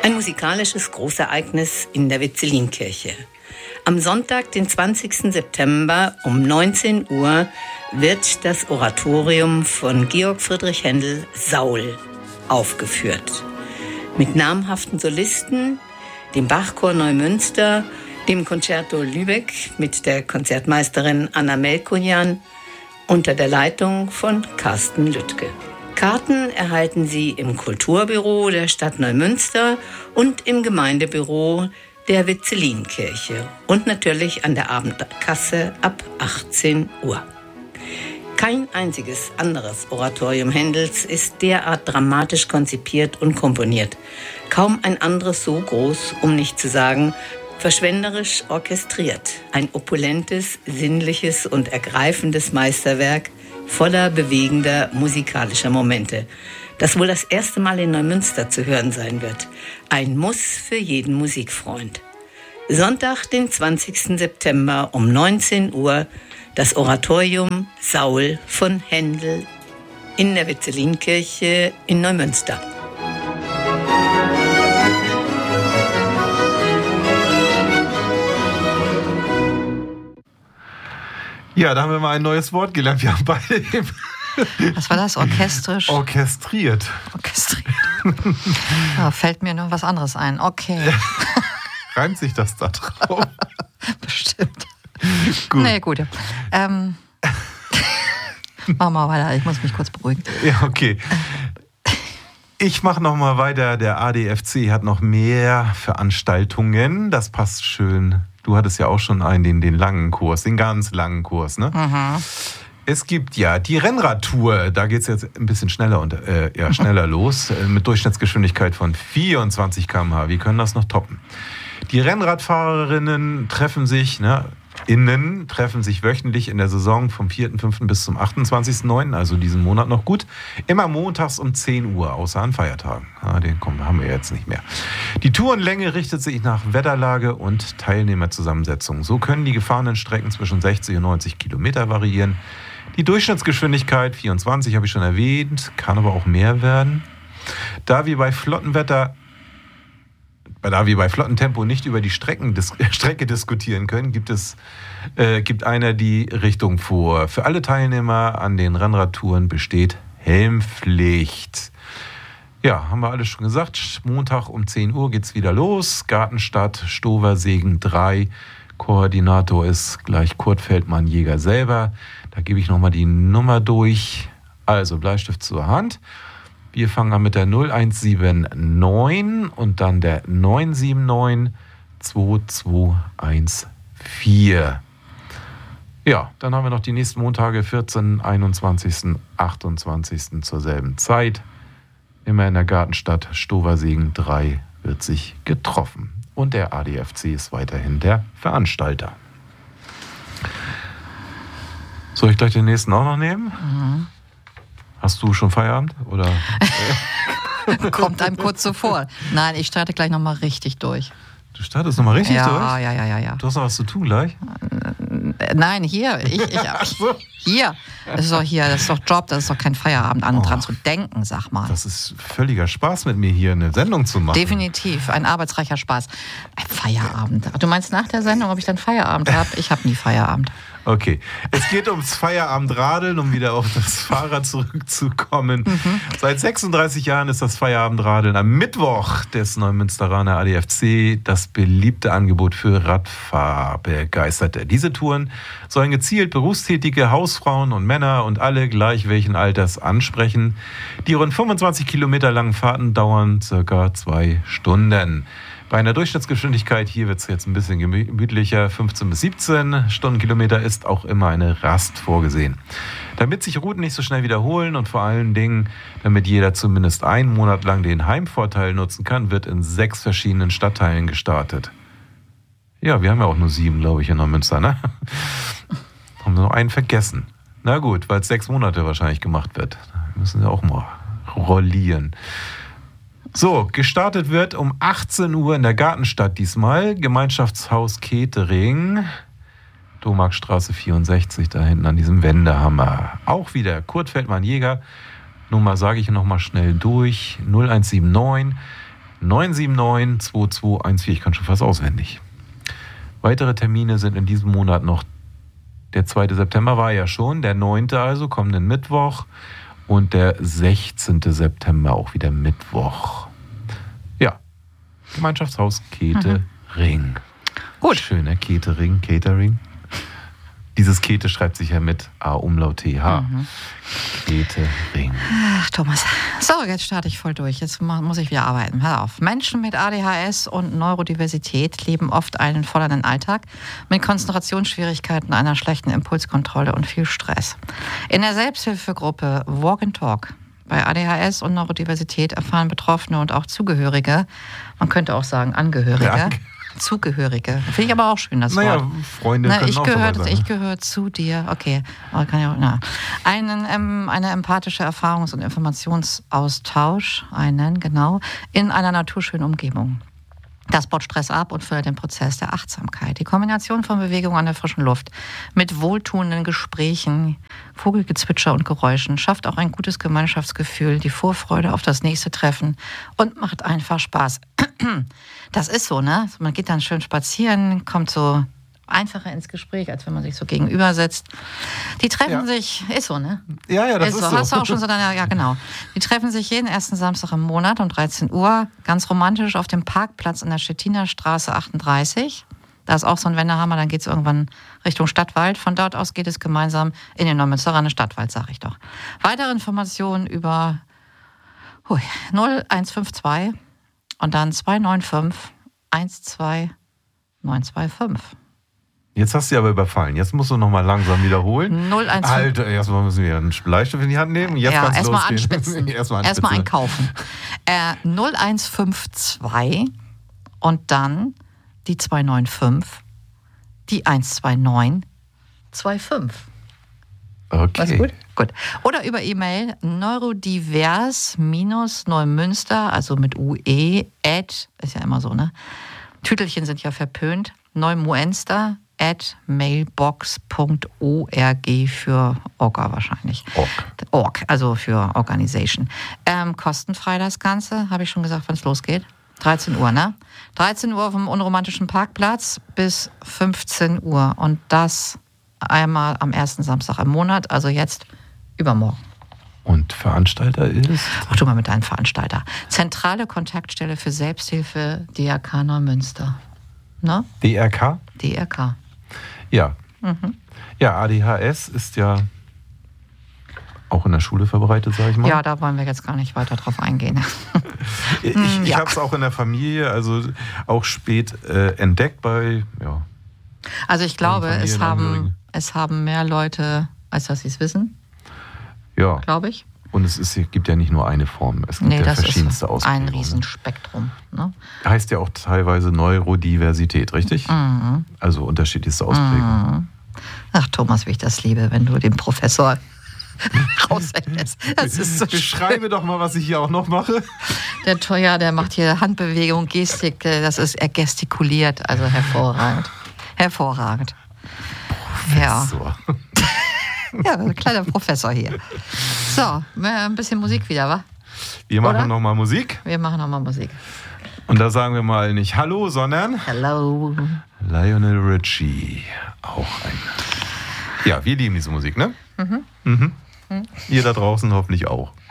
Ein musikalisches Großereignis in der Vizzelinkirche. Am Sonntag, den 20. September um 19 Uhr wird das Oratorium von Georg Friedrich Händel Saul aufgeführt. Mit namhaften Solisten, dem Bachchor Neumünster, dem Concerto Lübeck mit der Konzertmeisterin Anna Melkonjan unter der Leitung von Carsten Lüttke. Karten erhalten Sie im Kulturbüro der Stadt Neumünster und im Gemeindebüro der Vizzelinkirche und natürlich an der Abendkasse ab 18 Uhr. Kein einziges anderes Oratorium Händels ist derart dramatisch konzipiert und komponiert. Kaum ein anderes so groß, um nicht zu sagen verschwenderisch orchestriert. Ein opulentes, sinnliches und ergreifendes Meisterwerk voller bewegender musikalischer Momente, das wohl das erste Mal in Neumünster zu hören sein wird. Ein Muss für jeden Musikfreund. Sonntag, den 20. September um 19 Uhr, das Oratorium Saul von Händel in der Vizzelinkirche in Neumünster. Ja, da haben wir mal ein neues Wort gelernt. Wir haben beide eben was war das? Orchestrisch? Orchestriert. Ja, fällt mir noch was anderes ein. Okay. Reimt sich das da drauf? Bestimmt. Gut. Nee, gut. Machen wir weiter. Ich muss mich kurz beruhigen. Ja, okay. Ich mache noch mal weiter. Der ADFC hat noch mehr Veranstaltungen. Das passt schön. Du hattest ja auch schon den langen Kurs, den ganz langen Kurs, ne? Mhm. Es gibt ja die Rennradtour, da geht es jetzt ein bisschen schneller schneller los, mit Durchschnittsgeschwindigkeit von 24 km/h. Wie können das noch toppen? Die Rennradfahrerinnen treffen sich wöchentlich in der Saison vom 4.5. bis zum 28.9., also diesen Monat noch gut, immer montags um 10 Uhr, außer an Feiertagen. Den haben wir jetzt nicht mehr. Die Tourenlänge richtet sich nach Wetterlage und Teilnehmerzusammensetzung. So können die gefahrenen Strecken zwischen 60 und 90 Kilometer variieren. Die Durchschnittsgeschwindigkeit, 24 habe ich schon erwähnt, kann aber auch mehr werden. Da wir bei Flottentempo nicht über die Strecke diskutieren können, gibt einer die Richtung vor. Für alle Teilnehmer an den Rennradtouren besteht Helmpflicht. Ja, haben wir alles schon gesagt. Montag um 10 Uhr geht's wieder los. Gartenstadt, Stoversegen 3. Koordinator ist gleich Kurt Feldmann, Jäger selber. Da gebe ich nochmal die Nummer durch. Also Bleistift zur Hand. Wir fangen an mit der 0179 und dann der 979 2214. Ja, dann haben wir noch die nächsten Montage, 14., 21., 28. zur selben Zeit. Immer in der Gartenstadt Stoversegen 3 wird sich getroffen. Und der ADFC ist weiterhin der Veranstalter. Soll ich gleich den nächsten auch noch nehmen? Mhm. Hast du schon Feierabend? Oder? Kommt einem kurz so vor. Nein, ich starte gleich nochmal richtig durch. Du startest nochmal richtig durch? Ja. Du hast noch was zu tun gleich? Nein, hier. Hier. Das ist doch Job, das ist doch kein Feierabend, dran zu denken, sag mal. Das ist völliger Spaß, mit mir hier eine Sendung zu machen. Definitiv, ein arbeitsreicher Spaß. Ein Feierabend. Du meinst nach der Sendung, ob ich dann Feierabend habe? Ich habe nie Feierabend. Okay, es geht ums Feierabendradeln, um wieder auf das Fahrrad zurückzukommen. Mhm. Seit 36 Jahren ist das Feierabindradeln am Mittwoch des Neumünsteraner ADFC das beliebte Angebot für Radfahrbegeisterte. Diese Touren sollen gezielt berufstätige Hausfrauen und Männer und alle gleich welchen Alters ansprechen. Die rund 25 Kilometer langen Fahrten dauern ca. 2 Stunden. Bei einer Durchschnittsgeschwindigkeit, hier wird es jetzt ein bisschen gemütlicher, 15 bis 17 Stundenkilometer, ist auch immer eine Rast vorgesehen. Damit sich Routen nicht so schnell wiederholen und vor allen Dingen, damit jeder zumindest einen Monat lang den Heimvorteil nutzen kann, wird in 6 verschiedenen Stadtteilen gestartet. Ja, wir haben ja auch nur 7, glaube ich, in Neumünster, ne? Haben wir noch einen vergessen. Na gut, weil es 6 Monate wahrscheinlich gemacht wird. Da müssen wir auch mal rollieren. So, gestartet wird um 18 Uhr in der Gartenstadt diesmal. Gemeinschaftshaus Ketering, Domarkstraße 64, da hinten an diesem Wendehammer. Auch wieder Kurt Feldmann Jäger. Nummer sage ich nochmal schnell durch. 0179 979-2214. Ich kann schon fast auswendig. Weitere Termine sind in diesem Monat noch. Der 2. September war ja schon, der 9. also, kommenden Mittwoch. Und der 16. September auch wieder Mittwoch. Ja, Gemeinschaftshaus Ketering. Gut. Schöner Catering. Dieses Käthe schreibt sich ja mit A-Umlaut-TH. Catering. Ach, Thomas. So, jetzt starte ich voll durch. Jetzt muss ich wieder arbeiten. Hör auf. Menschen mit ADHS und Neurodiversität leben oft einen fordernden Alltag mit Konzentrationsschwierigkeiten, einer schlechten Impulskontrolle und viel Stress. In der Selbsthilfegruppe Walk and Talk bei ADHS und Neurodiversität erfahren Betroffene und auch Zugehörige, man könnte auch sagen Angehörige, Ja. Zugehörige. Finde ich aber auch schön, das Wort. Naja, Freunde können auch dabei sein. Ich gehöre zu dir. Okay. Aber kann ja auch, eine empathische Erfahrungs- und Informationsaustausch, in einer naturschönen Umgebung. Das baut Stress ab und fördert den Prozess der Achtsamkeit. Die Kombination von Bewegung an der frischen Luft mit wohltuenden Gesprächen, Vogelgezwitscher und Geräuschen schafft auch ein gutes Gemeinschaftsgefühl, die Vorfreude auf das nächste Treffen und macht einfach Spaß. Das ist so, ne? Man geht dann schön spazieren, kommt so einfacher ins Gespräch, als wenn man sich so gegenüber sitzt. Die treffen sich, ist so, ne? Ja, das ist so. Hast du auch schon so deine, ja genau. Die treffen sich jeden ersten Samstag im Monat um 13 Uhr, ganz romantisch auf dem Parkplatz in der Stettiner Straße 38. Da ist auch so ein Wendehammer, dann geht es irgendwann Richtung Stadtwald. Von dort aus geht es gemeinsam in den Neumünsteraner Stadtwald, sag ich doch. Weitere Informationen über 0152 und dann 295 12925. Jetzt hast du sie aber überfallen. Jetzt musst du noch mal langsam wiederholen. 015. Alter, erstmal müssen wir einen Bleistift in die Hand nehmen. Jetzt kann's erstmal losgehen. anspitzen. Erstmal Erstmal einkaufen. 0152 und dann die 295, die 12925. Okay. Alles gut? Gut. Oder über E-Mail neurodivers-neumünster, also mit UE, ist ja immer so, ne? Tütelchen sind ja verpönt. neumuenster@mailbox.org für Orga wahrscheinlich. Org, also für Organisation. Kostenfrei das Ganze, habe ich schon gesagt, wann es losgeht. 13 Uhr, ne? 13 Uhr vom unromantischen Parkplatz bis 15 Uhr. Und das einmal am ersten Samstag im Monat, also jetzt übermorgen. Und Veranstalter ist? Ach, tu mal mit deinem Veranstalter. Zentrale Kontaktstelle für Selbsthilfe, DRK Neumünster. Ne? DRK? DRK. Ja. Ja, ADHS ist ja auch in der Schule verbreitet, sag ich mal. Ja, da wollen wir jetzt gar nicht weiter drauf eingehen. Ich habe es auch in der Familie, also auch spät entdeckt bei, ja. Also ich glaube, es Familienangehörigen. haben mehr Leute, als dass sie es wissen, Ja. glaube ich. Und es gibt ja nicht nur eine Form, es gibt ja das verschiedenste ist Ausprägungen. ein Riesenspektrum. Ne? Heißt ja auch teilweise Neurodiversität, richtig? Also unterschiedlichste Ausprägungen. Ach, Thomas, wie ich das liebe, wenn du den Professor rausrechnest. Das ist so Beschreibe doch mal, was ich hier auch noch mache. Der Teuer, der macht hier Handbewegung, Gestik, er gestikuliert, also hervorragend. Hervorragend. Professor. Ja, ein kleiner Professor hier. So, ein bisschen Musik wieder, wa? Wir machen Oder? nochmal Musik. Wir machen nochmal Musik. Und da sagen wir mal nicht Hallo, sondern Hello. Lionel Richie. Auch ein. Ja, wir lieben diese Musik, ne? Ihr da draußen hoffentlich auch.